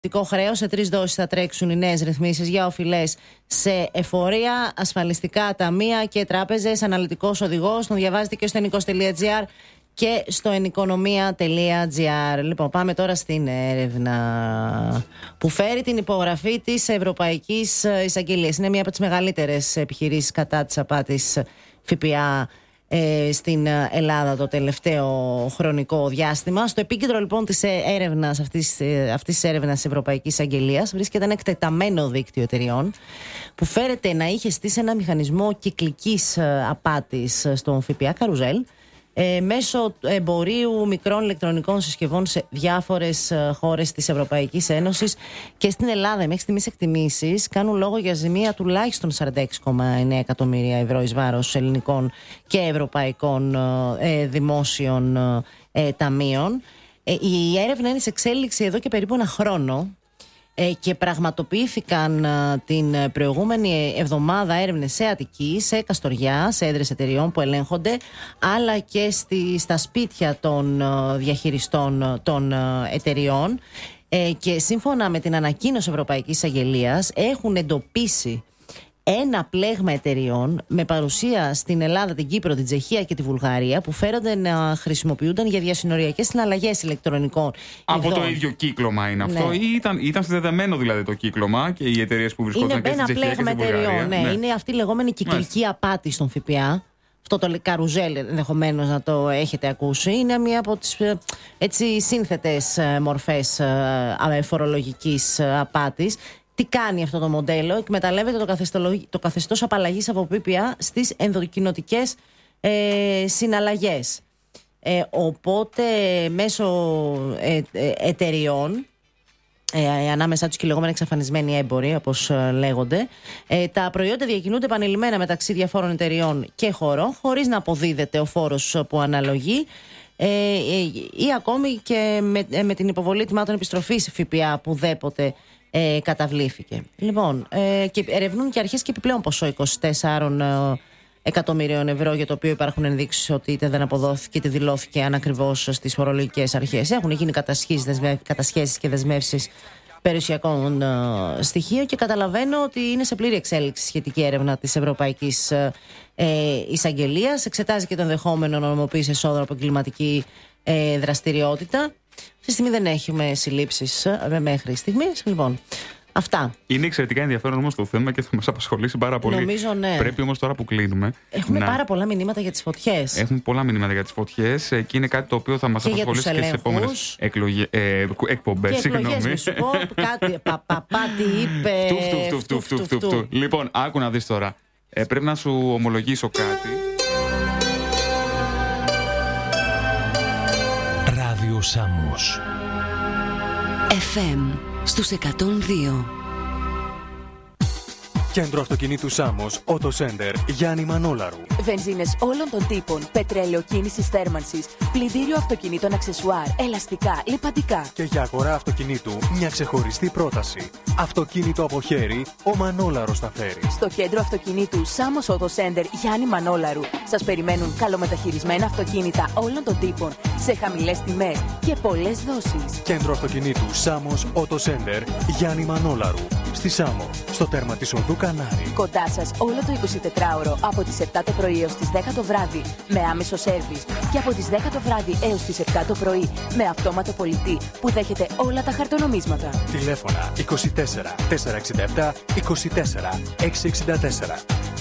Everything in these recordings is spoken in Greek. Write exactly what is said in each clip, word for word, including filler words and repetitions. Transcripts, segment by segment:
χρέος. Σε τρεις δόσεις θα τρέξουν οι νέες ρυθμίσεις για οφειλές σε εφορία, ασφαλιστικά ταμεία και τράπεζες. Αναλυτικός οδηγός τον διαβάζετε και στο ενικός τελεία τζι άρ και στο ενικονομία τελεία τζι άρ. Λοιπόν, πάμε τώρα στην έρευνα που φέρει την υπογραφή της Ευρωπαϊκής Εισαγγελίας. Είναι μία από τις μεγαλύτερες επιχειρήσεις κατά της απάτης ΦΠΑ στην Ελλάδα το τελευταίο χρονικό διάστημα. Στο επίκεντρο λοιπόν της έρευνας αυτής, αυτής της έρευνας της Ευρωπαϊκής Αγγελίας βρίσκεται ένα εκτεταμένο δίκτυο εταιριών που φέρεται να είχε στήσει ένα μηχανισμό κυκλικής απάτης στον ΦΠΑ, καρουζέλ, Ε, μέσω εμπορίου μικρών ηλεκτρονικών συσκευών σε διάφορες ε, χώρες της Ευρωπαϊκής Ένωσης και στην Ελλάδα. Μέχρι στιγμής εκτιμήσεις κάνουν λόγο για ζημία τουλάχιστον σαράντα έξι κόμμα εννέα εκατομμύρια ευρώ εις βάρος ελληνικών και ευρωπαϊκών ε, δημόσιων ε, ταμείων. Ε, η έρευνα είναι σε εξέλιξη εδώ και περίπου ένα χρόνο. Ε, και πραγματοποιήθηκαν α, την προηγούμενη εβδομάδα έρευνες σε Αττική, σε Καστοριά, σε έδρες εταιριών που ελέγχονται, αλλά και στη, στα σπίτια των α, διαχειριστών των α, εταιριών. Ε, και σύμφωνα με την ανακοίνωση Ευρωπαϊκής Αγγελίας έχουν εντοπίσει ένα πλέγμα εταιριών με παρουσία στην Ελλάδα, την Κύπρο, την Τσεχία και τη Βουλγαρία που φέρονται να χρησιμοποιούνταν για διασυνοριακές συναλλαγές ηλεκτρονικών. Από ειδών. το ίδιο κύκλωμα είναι αυτό, ναι. ή ήταν, ήταν συνδεδεμένο δηλαδή το κύκλωμα και οι εταιρείες που βρισκόταν είναι και στην Τσεχία και στη Βουλγαρία. Ναι. ναι, είναι αυτή η λεγόμενη κυκλική Μάλιστα. απάτη στον ΦΠΑ. Αυτό το καρουζέλ ενδεχομένως να το έχετε ακούσει. Είναι μία από τις έτσι σύνθετες μορφές φορολογικής απάτης. Τι κάνει αυτό το μοντέλο? Εκμεταλλεύεται το, το καθεστώς απαλλαγής από ΦΠΑ στις ενδοκοινοτικές ε, συναλλαγές. Ε, οπότε μέσω ε, ε, εταιριών, ε, ανάμεσά τους και οι λεγόμενοι εξαφανισμένοι έμποροι, όπως ε, λέγονται, ε, τα προϊόντα διακινούνται επανειλημμένα μεταξύ διαφόρων εταιριών και χωρών, χωρίς να αποδίδεται ο φόρος που αναλογεί, ε, ε, ή ακόμη και με, ε, με την υποβολή ετοιμάτων επιστροφής ΦΠΑ που δέποτε Ε, καταβλήθηκε. Λοιπόν, ε, και ερευνούν και αρχές και επιπλέον ποσό είκοσι τέσσερα εκατομμυρίων ευρώ, για το οποίο υπάρχουν ενδείξεις ότι είτε δεν αποδόθηκε είτε δηλώθηκε ανακριβώς στις φορολογικές αρχές. Έχουν γίνει κατασχέσεις και δεσμεύσεις περιουσιακών ε, στοιχείων και καταλαβαίνω ότι είναι σε πλήρη εξέλιξη σχετική έρευνα της Ευρωπαϊκής ε, Εισαγγελίας. Εξετάζει και το ενδεχόμενο νομιμοποίηση εσόδων από εγκληματική ε, δραστηριότητα. Αυτή τη στιγμή δεν έχουμε συλλήψεις μέχρι στιγμής. Λοιπόν, αυτά. Είναι εξαιρετικά ενδιαφέρον όμως το θέμα και θα μας απασχολήσει πάρα πολύ. Νομίζω, ναι. Πρέπει όμως τώρα που κλείνουμε. Έχουμε να... πάρα πολλά μηνύματα για τις φωτιές. Έχουμε πολλά μηνύματα για τις φωτιές και είναι κάτι το οποίο θα μας και απασχολήσει και στις επόμενες εκλογε... ε, εκπομπές. Και εκλογές, μη σου πω, κάτι, πα, πα, πα, τι είπε. Φτου, φτου, φτου, φτου, φτου. Λοιπόν, άκου να δεις τώρα. Ε, πρέπει να σου ομολογήσω κάτι. Σάμος εφ εμ στους εκατόν δύο. Κέντρο αυτοκινήτου Σάμος, Auto Center, Γιάννη Μανόλαρου. Βενζίνες όλων των τύπων, πετρέλαιο κίνησης θέρμανσης, πλυντήριο αυτοκινήτων αξεσουάρ, ελαστικά, λιπαντικά. Και για αγορά αυτοκινήτου, μια ξεχωριστή πρόταση. Αυτοκίνητο από χέρι, ο Μανόλαρος θα φέρει. Στο κέντρο αυτοκινήτου Σάμος Auto Center, Γιάννη Μανόλαρου, σας περιμένουν καλομεταχειρισμένα αυτοκίνητα όλων των τύπων, σε χαμηλές τιμές και πολλές δόσεις. Κέντρο αυτοκινήτου Σάμος Auto Center, Γιάννη Μανόλαρου. Στη Σάμο, στο τέρμα της οδού Κανάρη. Κοντά σας όλο το εικοσιτετράωρο από τις επτά το πρωί έως τις δέκα το βράδυ με άμεσο σέρβις και από τις δέκα το βράδυ έως τις επτά το πρωί με αυτόματο πολιτή που δέχεται όλα τα χαρτονομίσματα. Τηλέφωνα είκοσι τέσσερα τετρακόσια εξήντα επτά είκοσι τέσσερα εξακόσια εξήντα τέσσερα.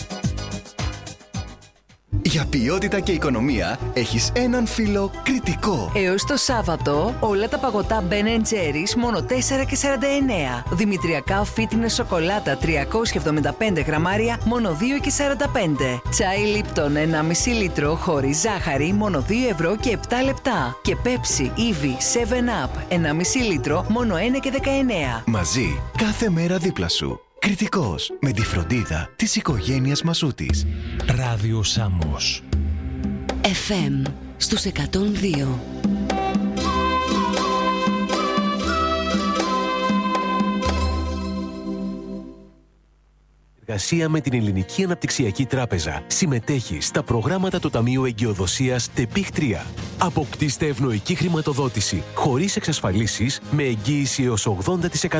Για ποιότητα και οικονομία έχεις έναν φίλο Κριτικό. Έως το Σάββατο όλα τα παγωτά Ben and Jerry's μόνο τέσσερα και σαράντα εννέα. Δημητριακά φίτινε σοκολάτα τριακόσια εβδομήντα πέντε γραμμάρια μόνο δύο και σαράντα πέντε. Τσάι Lipton ενάμιση λίτρο χωρίς ζάχαρη μόνο δύο ευρώ και επτά λεπτά. Και Pepsi, Eevee, seven up ενάμιση λίτρο μόνο ένα και δεκαεννέα. Μαζί κάθε μέρα δίπλα σου. Κριτικός, με τη φροντίδα της οικογένειας Μασούτης. Ράδιο Σάμος εφ εμ στους εκατόν δύο. συνεργασία με την Ελληνική Αναπτυξιακή Τράπεζα συμμετέχει στα προγράμματα του Ταμείου Εγκυοδοσίας ΤΕΠΙΧ τρία. Αποκτήστε ευνοϊκή χρηματοδότηση χωρίς εξασφαλίσεις με εγγύηση έως ογδόντα τοις εκατό.